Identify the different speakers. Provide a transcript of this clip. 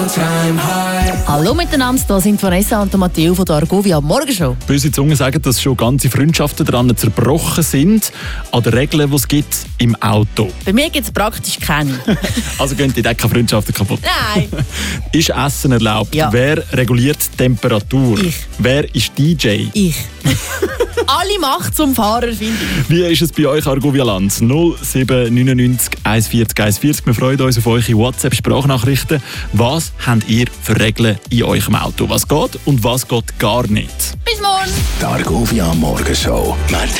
Speaker 1: Hallo miteinander, hier sind Vanessa und Matteo von der Argovia Morgenshow.
Speaker 2: Böse Zungen sagen, dass schon ganze Freundschaften daran zerbrochen sind, an den Regeln, die es gibt im Auto.
Speaker 1: Bei mir gibt es praktisch keine.
Speaker 2: Also gehen die keine Freundschaften kaputt?
Speaker 1: Nein.
Speaker 2: Ist Essen erlaubt?
Speaker 1: Ja.
Speaker 2: Wer reguliert die Temperatur?
Speaker 1: Ich.
Speaker 2: Wer ist DJ?
Speaker 1: Ich. Alle Macht zum Fahrer, finde ich.
Speaker 2: Wie ist es bei euch, Argovia-Land? 0799 140 140. Wir freuen uns auf eure WhatsApp-Sprachnachrichten. Was habt ihr für Regeln in eurem Auto? Was geht und was geht gar nicht?
Speaker 1: Bis morgen.
Speaker 3: Die Argovia Morgenshow.